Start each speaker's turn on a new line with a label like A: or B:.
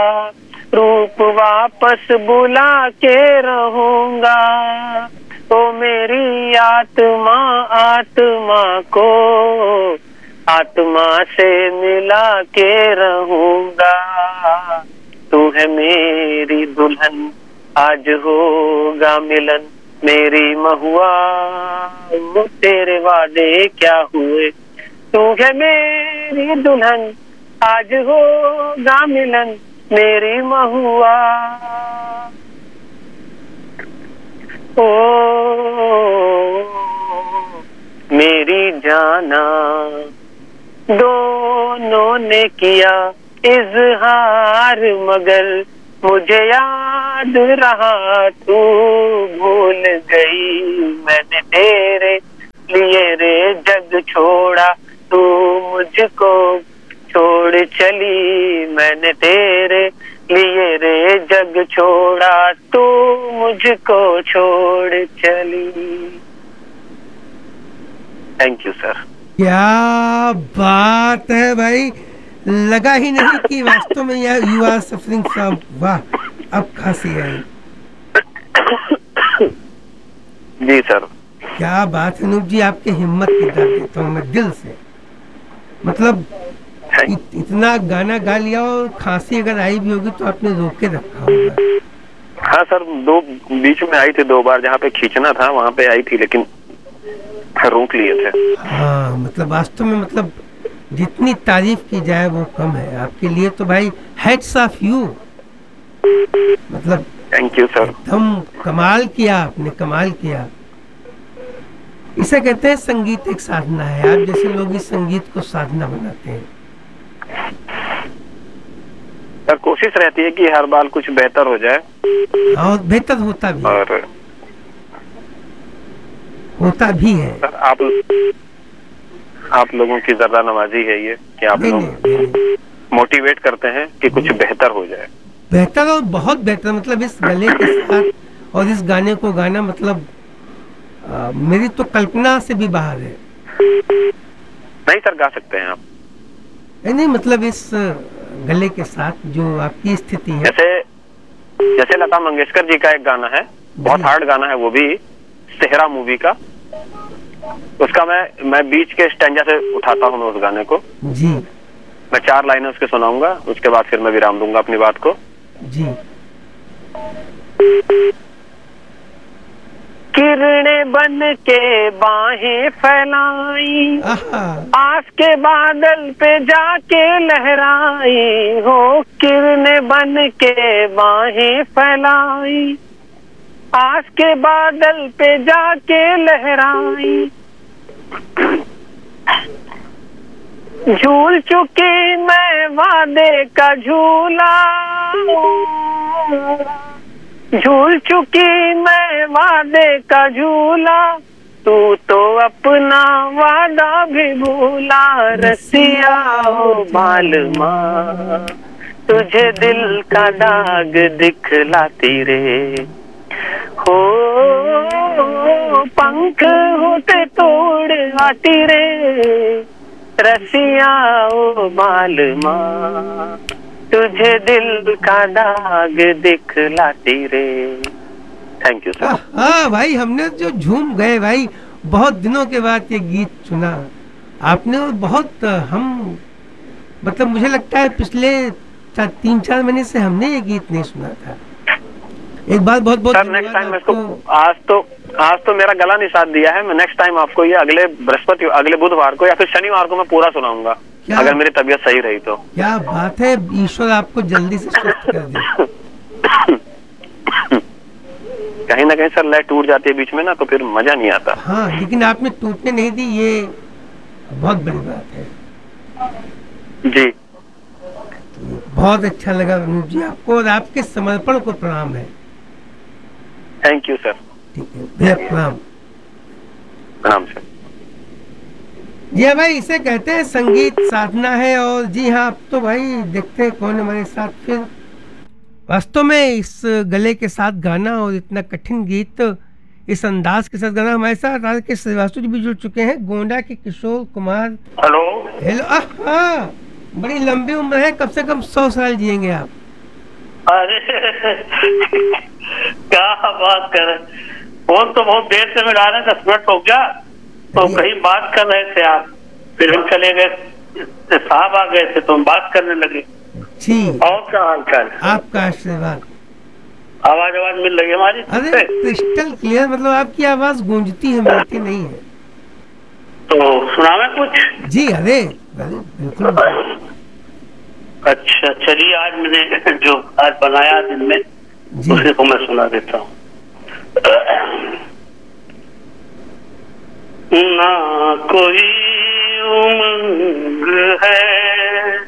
A: रूप वापस बुला के रहूंगा। ओ मेरी आत्मा आत्मा को आत्मा से मिला के रहूंगा। तू है मेरी दुल्हन आज होगा मिलन मेरी महुआ। वो तेरे वादे क्या हुए। तू है मेरी दुल्हन आज होगा मिलन मेरी महुआ। ओ मेरी जाना दोनों ने किया इजहार मगर मुझे याद रहा तू भूल गई। मैंने तेरे लिए रे जग छोड़ा तू मुझको छोड़ चली। मैंने तेरे लिए रे जग छोड़ा तू मुझको छोड़ चली। Thank you sir.
B: क्या बात है भाई, लगा ही नहीं कि वास्तव में यू आर सफरिंग फ्रॉम। वाह, अब खांसी आई।
A: जी सर।
B: क्या बात है अनूप जी, आपकी हिम्मत की दाद देता हूँ मैं दिल से। मतलब इतना गाना गा लिया और खांसी अगर आई भी होगी तो आपने रोक के रखा होगा।
A: हाँ सर, दो बीच में आई थी 2 बार, जहाँ पे खींचना था वहाँ पे आई थी, लेकिन रोक लिए थे।
B: हाँ मतलब वास्तव में मतलब जितनी तारीफ की जाए वो कम है आपके लिए तो भाई। हेड्स ऑफ यू, मतलब
A: थैंक यू सर।
B: एकदम कमाल किया आपने, कमाल किया। इसे कहते हैं संगीत एक साधना है। आप जैसे लोग इस संगीत को साधना बनाते हैं।
A: सर कोशिश रहती है कि हर बार कुछ बेहतर हो जाए,
B: और बेहतर होता भी
A: और
B: है। होता भी है
A: सर। आप लोगों की जर्रा नवाजी है ये कि आप लोग मोटिवेट करते हैं कि कुछ बेहतर हो जाए।
B: बेहतर और बहुत बेहतर, मतलब इस गले के साथ और इस गाने को गाना मतलब मेरी तो कल्पना से भी बाहर है।
A: नहीं सर, गा सकते हैं आप।
B: नहीं मतलब इस गले के साथ जो आपकी स्थिति है।
A: जैसे लता मंगेशकर जी का एक गाना है, बहुत हार्ड गाना है वो भी, सेहरा मूवी का। उसका मैं बीच के स्टैंजा से उठाता हूँ मैं उस गाने को
B: जी।
A: मैं 4 लाइनें उसके सुनाऊंगा, उसके बाद फिर मैं विराम दूंगा अपनी बात को
B: जी।
A: किरणें बन के बाहें फैलाई, आस के बादल पे जाके लहराई हो। किरणें बन के बाहें फैलाई, आस के बादल पे जाके लहराई। झूल चुकी मैं वादे का झूला, झूल चुकी मैं वादे का झूला। तू तो अपना वादा भी भूला। रसिया ओ बालमा तुझे दिल का दाग दिखलाती रे हो। पंख होते तोड़ आती रे रसिया ओ बालमा तुझे दिल का दाग दिखलाती रे। Thank you sir.
B: हाँ भाई, हमने जो झूम गए भाई, बहुत दिनों के बाद ये गीत सुना आपने। और बहुत हम मतलब मुझे लगता है पिछले 3-4 महीने से हमने ये गीत नहीं सुना था। एक बात बहुत बहुत
A: सर, नेक्स्ट टाइम इसको आज तो मेरा गला नहीं साथ दिया है। मैं नेक्स्ट टाइम आपको ये अगले बुधवार को या फिर शनिवार को मैं पूरा सुनाऊंगा, अगर मेरी तबीयत सही रही तो।
B: क्या बात है, ईश्वर आपको जल्दी से स्वस्थ कर दे।
A: कहीं ना कहीं सर लय टूट जाती है बीच में ना, तो फिर मजा नहीं आता।
B: हाँ, लेकिन आपने टूटने नहीं दी, ये बहुत बड़ी बात है
A: जी।
B: बहुत अच्छा लगा अनूप जी आपको, और आपके समर्पण को प्रणाम है।
A: Thank you sir.
B: ठीक है भैया, प्रणाम।
A: प्रणाम सर।
B: जी हाँ भाई, इसे कहते हैं संगीत साधना है। और जी हाँ, अब तो भाई देखते हैं कौन हमारे साथ फिर वास्तव में इस गले के साथ गाना और इतना कठिन गीत इस अंदाज के साथ गाना। हमारे साथ राज के श्रीवास्तव जी भी जुड़ चुके हैं, गोंडा के किशोर कुमार।
A: हेलो।
B: हेलो। हाँ, बड़ी लंबी उम्र है, कम से कम 100 साल जिएंगे आप।
C: अरे क्या बात कर रहे, फोन तो बहुत देर से मिला रहे, 10 मिनट हो गया, तो कहीं बात कर रहे थे आप, फिर हम चले गए, साहब आ गए थे तो हम बात करने लगे
B: जी।
C: और क्या हाल चाल?
B: आपका आशीर्वाद।
C: आवाज मिल रही है हमारी?
B: अरे क्रिस्टल क्लियर, मतलब आपकी आवाज गूंजती है, मिलती नहीं है।
C: तो सुनावे कुछ?
B: जी अरे बिल्कुल।
C: अच्छा चलिए, आज मैंने जो आज बनाया दिन में उसी को मैं सुना देता हूँ। ना कोई उमंग है